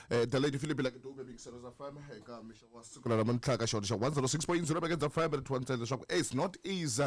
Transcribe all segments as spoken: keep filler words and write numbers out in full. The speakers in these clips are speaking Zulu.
The lady Philip like do big sellers of fam eka misho wasukula namanhlaka shona one oh six point zero begins five at one ten the shop. It's not easy.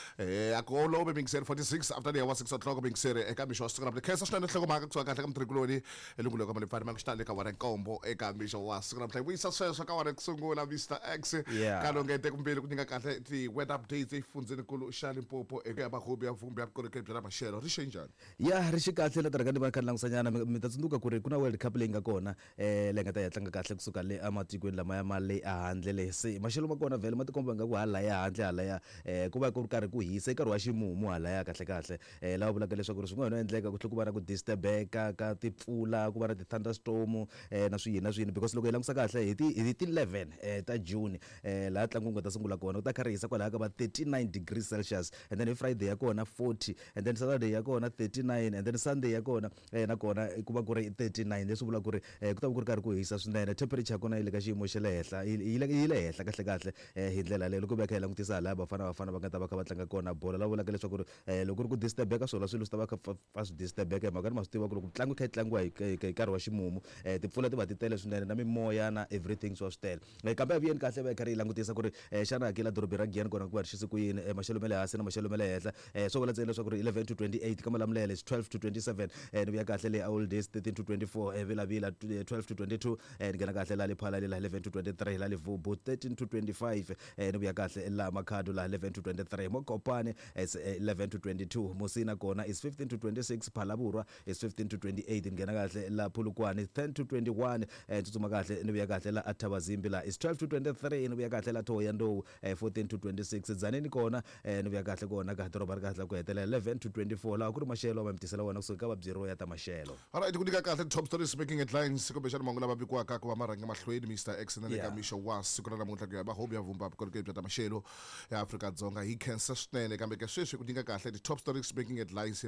Eh akolo be mixer forty-six after the was six o'clock being sere eka misho wasukula the case sona hloko maka kuthiwa kahle kamtrikuloni elungulo ka malefana mangishitale ka wana nkombo eka misho wasukula play we success ka wana kusungula Mister X kalo ngete kumbili kuninga kahle the weather updates ifundzeni kulu shali mpopo eka bahobi avumbi akoreke bya mashelo rishenjani. Yeah rishikahle la taragani ba kan langsanyana mitatsunduka ku ri kuna World Cup leyi nga kona eh le nga ta ya tlanga kahle kusuka le amatikweni lama ya mali a handle le se maxelo ma kona vele matikomba nga ku hala ya handle hala ya eh ku va ku ri karhi ku hisa eka wa ximumu hala ya kahle kahle eh la vulaka leswaku ri swin'wana endleka ku tlhela ku va na ku disturbeka ka tipfula ku va na ti thunderstorm eh na swiyini na swiyini because loko hi langusa kahle hi ti hi ti eleven eh ta June eh la tlangu nga ta sungula kona ku ta kharisa kwala ka ba thirty-nine degrees Celsius and then Friday ya kona forty and then Saturday ya kona thirty-nine and then Sunday ya kona eh na kona ku va ku ri thirty-nine leswi vula ku ri eh ku ta ku ri karhi ku hisa swinene temperature kona yi le ka xiyimo xa le henhla yi le yi le henhla kahle kahle eh hi ndlela leyo loko veka hi langutisa la bafana bafana va nga ta va kha va tlanga kona bola la vula leswaku ri eh loko ri ku disturbeka swilo swilo swi ta va kha fa swi disturbeka maka ni ma swi tiva ku ri ku tlanga kha tlangwa hi nkarhi wa ximumu eh tipfula ti va ti tele swinene na mimoya na everything swa switele eh kambe avieni kahle va karhi langutisa ku ri eh xana hakela dorobi ra Giyani kona ku va rixise ku yini eh maxelo mele hansi na maxelo mele henhla eh so vula ntsena leswaku ri eleven to twenty-eight ka malamulele twelve to twenty-seven eh ni vuya kahle le old days thirteen to twenty-four eh vila vila twelve to twenty-two eh ni gana kahle la le phala le la eleven to twenty-three la le Vubu thirteen to twenty-five eh ni vuya kahle la Makhado la eleven to twenty-three Mokopane is eleven to twenty-two Musina kona is fifteen to twenty-six Phalaburwa is fifteen to twenty-eight ni gana kahle la Phulukwane ten to twenty-one eh tsutsuma kahle ni vuya kahle la Athabazimbi la is twelve to twenty-three ni vuya kahle la Thohoyandou eh fourteen to twenty-six Dzaneni kona eh ni vuya kahle kona ka doroba ri kahle ku hetela eleven to twenty-four la ku ri maxelo va mtisela wona kusuka va byiro ya ta maxelo. Alright kunika kahle top stories making headlines kumbe xana mangu lava bikiwa ka ku va maranga mahlweni Mister X na le ka misho wa siku ra namuntlha ku ya ba hobi ya vumba ku ri bya ta maxelo ya Afrika-Dzonga hi cancer swinene kambe ke sweswi kunika kahle the top stories making headlines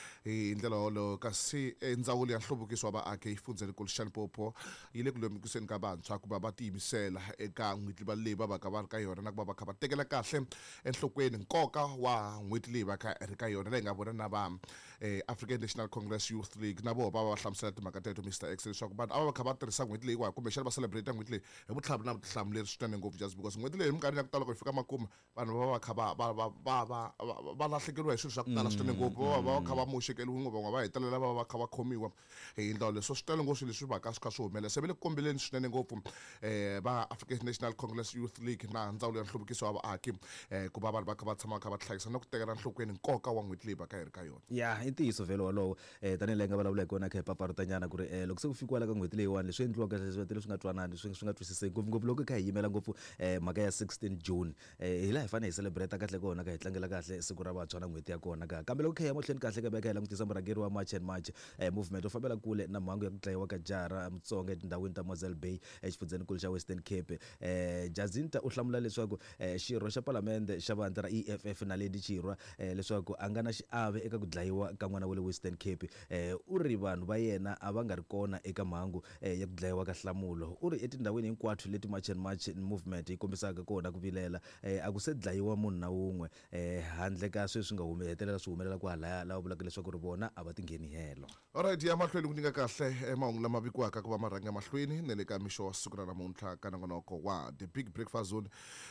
hi ndlela holo kasi endzawulo ya nhluvukiso wa vaaki ifundzeni ku Limpopo yi le ku lemukiseni ka vantshwa ku va va tiyimisela eka n'witi va leyi va va ka va ri ka yona na ku va va kha va tekela kahle enhlokweni nkoka wa n'witi leyi va ka ri ka yona leyi nga vona na va eh African National Congress Youth League na vo va va hlamusela timhaka teto Mister X leswaku vanhu ava va kha va tirhisa n'witi leyi wa kumbe xana va celebrate n'witi leyi hi vutlhari na vutihlamuleri swinene ngopfu just because n'witi leyi minkarhi ya ku tala loko yi fika makumu vanhu va va kha va va va va va lahlekeriwa hi swilo swa ku tala swinene ngopfu va va kha va moxekeliwa ngopfu van'wana va hetelela va va kha va khomiwa hi ndlela leswo swi tele ngopfu swilo leswi va ka swi kha swi humelela se ve le ku kombeleni swinene ngopfu eh va African National Congress Youth League na ndzawulo ya nhluvukiso wa vaaki eh ku va vanhu va kha va tshama kha va hlayisa na ku tekela enhlokweni nkoka wa n'witi leyi va ka yi ri ka yona. Yeah i ntiyiso vele wolowo eh tanihi leyi nga vulavula hi kona kha hi paparutanyana ku ri eh loko se ku fikiwa la ka n'witi leyiwani leswi endliwaka leswi leswi nga twanani swi swi nga twisiseki ngopfungopfu loko kha hi yimela ngopfu eh mhaka ya sixteen June eh hi la hi fanele hi celebrate kahle kona ka hi tlangela kahle siku ra vantshwa na n'witi ya kona ka kambe loko kha hi ya mohlweni kahle ka beka hi langutisa murhangeri wa March and March eh movement u fambela kule na mhangu ya ku dlayiwa ka jara Mutsonga etindhawini ta Mozelle Bay exifundzeninkulu xa Western Cape eh Jazinta u hlamula leswaku eh xirho xa palamende xa vandla ra E F F na Lady Chirwa eh leswaku a nga na xiave eka ku dlayiwa ka n'wana wa le Western Cape eh u ri vanhu va yena a va nga ri kona eka mhangu eh ya ku dlayiwa ka Hlamulo u ri etindhawini hinkwathu leti March and March movement yi kombisaka kona ku vilela eh a ku se dlayiwa munhu na wun'we eh handle ka sweswi nga humelela swi humelela ku hala la vulaka leswaku ri vona a va tingeni helo. Alright ya mahlweni ku nyika kahle mahungu lama vikiwaka ku va maranga mahlweni ne le ka misho wa siku ra namuntlha ka nongonoko wa the big breakfast zone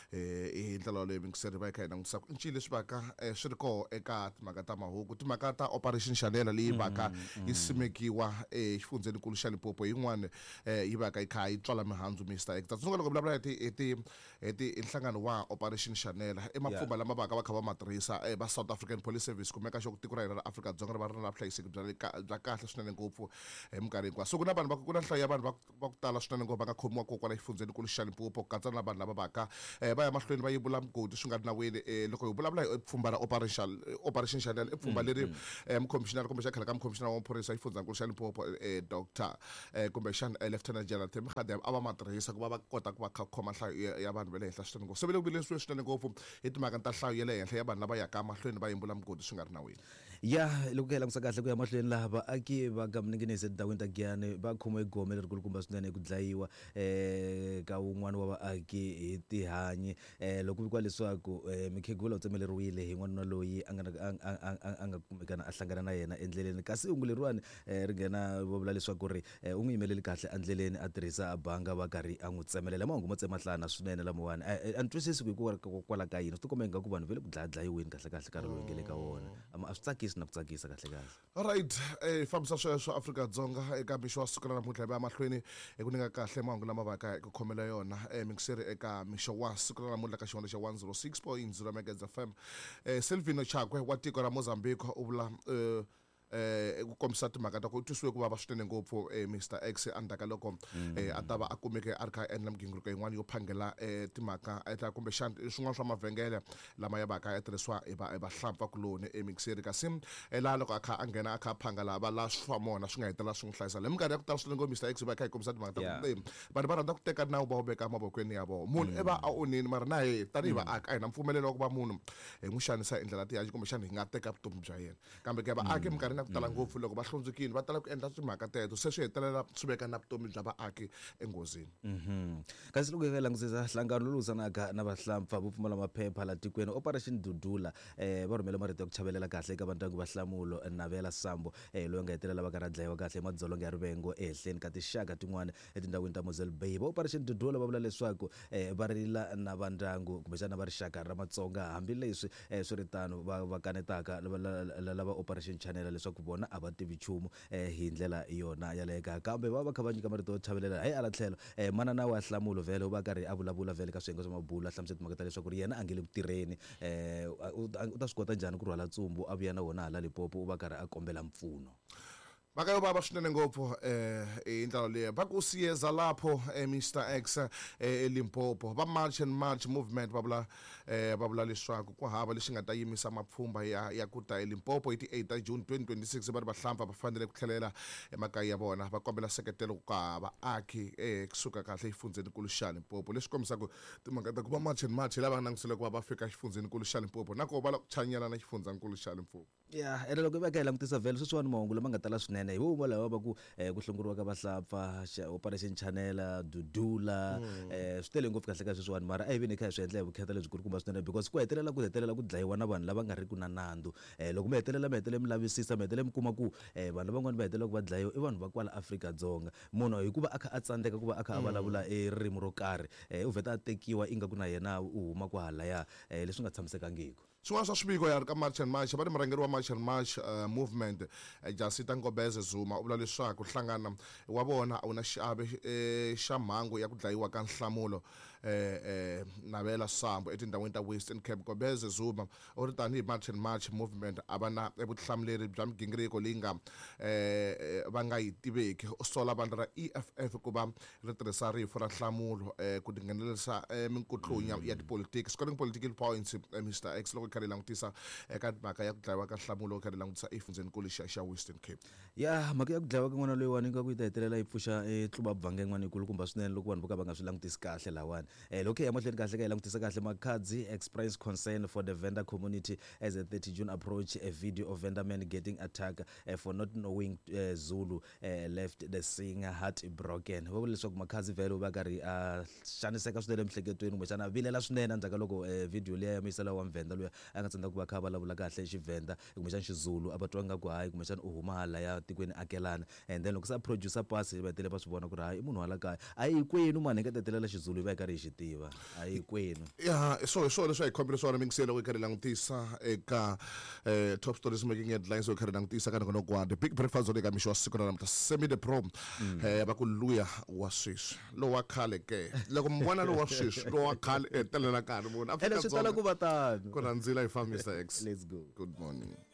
eh hi ndlela leyi mingiseri va kha hina ngusaka ncile leswi va ka swi ri ko eka timhaka ta mahuku timhaka ta Operation Shanela leyi va ka yi simekiwa exifundzeninkulu xa Limpopo yin'wana eh yi va ka yi kha yi tswala mihandzu Mister X tsunga loko vulavula hi ti hi ti inhlangano wa Operation Shanela emapfhumba lama va ka va kha va matirhisa eh va South African Police Service kumeka xo ku tiko ra hina ra Afrika-Dzonga ri va ri na vuhlayiseki bya bya kahle swinene ngopfu eminkarhi hinkwayo so ku na vanhu va ku na nhlayo ya vanhu va ku tala swinene ngopfu va nga khomiwa kokwala exifundzeninkulu xa Limpopo ku katsa na vanhu lava va ka eh va ya mahlweni va yivula migodi swi nga ri nawini eh loko hi vulavula hi pfhumba ra Operation Operation Shanela pfhumba leri eh mcommissioner kumbe xa khala ka mcommissioner wa maphorisa exifundzeninkulu xa Limpopo eh Doctor eh kumbe xa Lieutenant General Thembi Kgadebe a va matirhisa ku va va kota ku va khoma nhlayo ya vanhu va le henhla swinene ngopfu se vele ku vile swinene ngopfu hi timhaka ta nhlayo ya le henhla ya vanhu lava ya ka mahlweni va yimbula migodi swi nga ri nawini. ya loko hela ngisa kahle ku ya mahlweni laha vaaki va ka Mninginisi etindhawini ta Giyani va khome gome leri kulukumba swinene hi ku dlayiwa eh ka wun'wana wa vaaki hi tihanyi eh loko vikwa leswaku Mukhegula u tsemeleriwile hi n'wanuna loyi a nga a nga kumekana a hlangana na yena endleleni kasi hungu leriwani ri nghena va vula leswaku ri u n'wi yimeleli kahle endleleni a tirhisa banga va karhi a n'wi tsemelela mahungu mo tsemahlana swinene lamawani a ni twisisi ku hi kwala ka yini swi tikomba ingaku vanhu vele ku dlaya dlayiweni kahle kahle karhi loyi ngele ka wona a swi tsakisi na ku tsakisa kahle kahle. Alright, eh fambisa sweswo Afrika-Dzonga eka mixo wa sukela namuntlha hi mahlweni ku ninga kahle mahungu lama va ka ku khomela yona eh mikiseri eka mixo wa sukela namuntlha ka xivandla xa one oh six point zero megahertz F M. eh Silvino Chakwe wa tiko ra Mozambique u vula eh eh ku komisa timhaka ta ku twisiwe ku vava swinene ngopfu eh Mister X andaka loko eh atava akumeke a ri kha endla migingiriko yin'wana yo phangela eh timhaka eta kumbe xana swin'wana swa mavhengele lama ya va ka ya tirhisiwa hi va vahlampfa kuloni emixeri kasi la loko a kha a nghena a kha phangela va la swa mona swi nga hetela swi n'wi hlayisa le minkarhi ya ku tala swinene ngopfu Mister X va kha hi komisa timhaka ta ku vanhu va rhandza ku teka nawu va wu veka mavokweni ya vona munhu i va a onini mara na hi tanihi vaaki a hi na mpfumelelo wa ku va munhu hi n'wi xanisa hi ndlela tihanyi kumbe xana hi nga teka vutomi bya yena kambe ke vaaki minkarhi ku tala ngopfu loko va hlundzukile va tala ku endla timhaka teto se swi hetelela swi veka na vutomi bya vaaki enghozini. Mhm kasi loko hi langutisa hlangano lowu lwisanaka na vahlampfa vo pfumala maphepha la tikweni Operation Dudula eh va rhumela marito ya ku chavelela kahle eka vandyangu va Nhlamulo Navela Sambo eh loyi nga hetelela va karhi a dlayiwa kahle madzolonga ya rivengo ehenhleni ka tixaka tin'wana etindhawini ta Mozelle Bay. Va Operation Dudula va vula leswaku eh va rila na vandyangu kumbe xana va rixaka ra Matsonga hambileswi eh swi ritano va va kanetaka lava Operation Channel leswaku vona a va tivi chumu eh hi ndlela yona ya leka kambe va va kha va nyika marito yo chavelela hi ala tlhelo eh manana wa Nhlamulo vele u va karhi a vulavula vele ka swiyenge swa mabulu a hlamusela timhaka ta leswaku ri yena a nge le ku tirheni eh u ta swi kota njhani ku rhwala ntsumbu a vuya na wona hala Limpopo u va karhi a kombela mpfuno. Maka yo baba swinene ngopfu eh indlela leyo va ku siyeza lapho eh Mister X eh Limpopo va March and March movement babula eh babula leswaku ku hava lexi nga ta yimisa mapfhumba ya ya ku ta eLimpopo hi ti eight ta June twenty twenty-six va ri vahlampfa va fanele ku tlhelela emakaya ya vona va kombela seketelo ku ka vaaki eh kusuka kahle exifundzeni kulu xa Limpopo leswi kombisaka timhaka ta ku va March and March lava nangisile ku va va fika exifundzeni kulu xa Limpopo nako va la ku chanyela na xifundzakulu xa Limpopo. Yeah ene loko va ka hi langutisa vele swi swani mahungu lama nga tala swinene hi vo lava va ku eh ku hlonguriwa ka vahlampfa Operation Channel Dudula eh swi tele ngopfu kahle kahle sweswiwani mara a hi veni kha hi swi endla hi vukheta lebyi kulukumba swinene because ku hetelela ku hetelela ku dlayiwa na vanhu lava nga ri ku na nandzu eh loko mi hetelela mi hetelela mi lavisisa mi hetelela mi kuma ku eh vanhu van'wana va hetelela ku va dlayiwa i vanhu va kwala Afrika-Dzonga munhu hikuva a kha a tsandzeka ku va a kha a vulavula eririmi ro karhi eh u vheta a tekiwa inga ku na yena u huma ku halaya eh leswi nga tshamisekangiki. Swin'wana swa swiviko ya ri ka March and March va ri murhangeri wa March and March uh, movement uh, Jasita Ngobeze Zuma u vula leswaku hlangana wa vona a wu na xiave eh, xa mhangu ya ku dlayiwa ka Nhlamulo eh eh Navela Sambo etindhawini ta Western Cape. Ngobeze Zuma u ri tani hi March and March movement a va na vutihlamuleri bya migingiriko leyi nga eh va nga yi tiveki u sola vandla ra E F F ku va ri tirhisa rifu ra Nhlamulo eh ku tinghenelerisa minkutlunya ya tipolitiki scoring political points eh, Mister X loko khari langutisa eka mhaka ya ku dlayiwa ka Nhlamulo khari langutisa efundzeni kulu xa xa Western Cape. Ya mhaka ya ku dlayiwa ka n'wana loyi wani nga ku ta hetelela yi pfuxa etluba bvange n'wana ikulukumba swinene loko vanhu vo ka va nga swi langutisi kahle lawani eh loko ya mahlweni kahle ka hi langutisa kahle Makhadzi express concern for the vendor community as a thirty June approach a video of vendor men getting attacked uh, for not knowing uh, Zulu uh, left the singer heartbroken. Va vula leswaku Makhadzi vele va karhi a xaniseka swinene emhleketweni kumbe xana vilela swinene endzhaku loko video leya ya misela wa mvenda loyi a nga tsandza ku va kha vulavula kahle xivenda kumbe xana xizulu a va twa nga ku hayi kumbe xana u huma hala ya tikweni akelana and then loko sa producer pasi va tele va swi vona ku ri hayi i munhu hala kaya a yi kwenu mani nga tetelela xizulu va karhi hi xi tiva a yi kwenu. Yeah so so leswi hi khombile swona mingiselo ku karhi langutisa eka eh top stories making headlines ku karhi langutisa kana no kwanda big breakfast on eka misho siku na semi the prom eh ba ku luya wa sweswi lo wa khale ke loko mbona lo wa sweswi lo wa khale etelela karhi munhu Afrika-Dzonga ku va tano ku randzila hi fa Mister X. Let's go. Good morning.